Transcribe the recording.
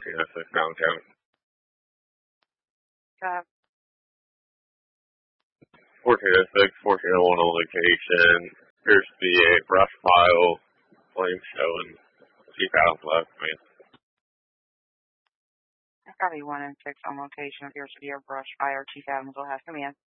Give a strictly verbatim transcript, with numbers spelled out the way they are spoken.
fourteen oh six downtown. Uh, fourteen oh six, fourteen oh one on location. Appears to be a brush pile. Flame showing two thousand left, man. Probably one and six on location. Appears to be a brush fire. two thousand will have come in.